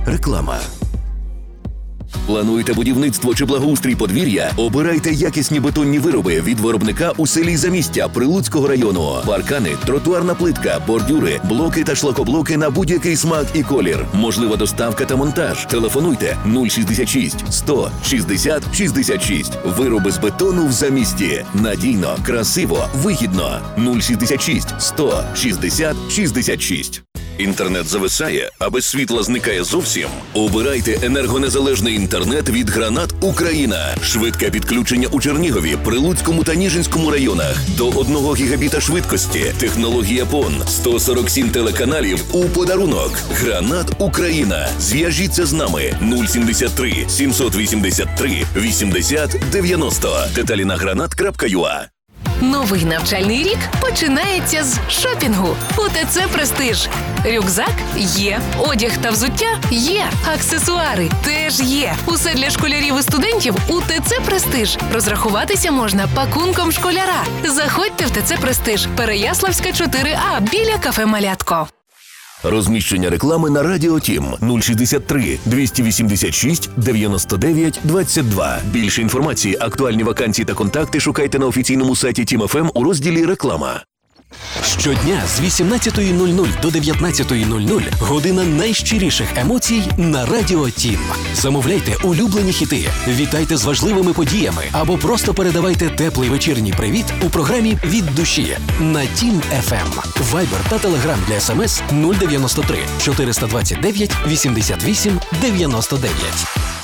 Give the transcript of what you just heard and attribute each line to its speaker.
Speaker 1: Реклама. Плануєте будівництво чи благоустрій подвір'я? Обирайте якісні бетонні вироби від виробника у селі Замістя Прилуцького району. Паркани, тротуарна плитка, бордюри, блоки та шлакоблоки на будь-який смак і колір. Можлива доставка та монтаж. Телефонуйте 066 100 60 66. Вироби з бетону в Замісті. Надійно, красиво, вигідно. 066 100 60 66. Інтернет зависає, а без світла зникає зовсім? Обирайте енергонезалежний інтернет від Гранат Україна. Швидке підключення у Чернігові, Прилуцькому та Ніжинському районах. До 1 гігабіта швидкості. Технологія ПОН. 147 телеканалів у подарунок. Гранат Україна. Зв'яжіться з нами. 073 783 80 90. Деталі на granat.ua.
Speaker 2: Новий навчальний рік починається з шопінгу. У ТЦ «Престиж». Рюкзак є, одяг та взуття є, аксесуари теж є. Усе для школярів і студентів у ТЦ «Престиж». Розрахуватися можна пакунком школяра. Заходьте в ТЦ «Престиж». Переяславська, 4А, біля кафе «Малятко».
Speaker 1: Розміщення реклами на Радіо Тім 063 286 99 22. Більше інформації, актуальні вакансії та контакти шукайте на офіційному сайті Тім ФМ у розділі «Реклама».
Speaker 3: Щодня з 18:00 до 19:00 година найщиріших емоцій на Радіо Тім. Замовляйте улюблені хіти, вітайте з важливими подіями або просто передавайте теплий вечірній привіт у програмі «Від душі» на Тім ФМ. Вайбер та Телеграм для СМС 093 429 88 99.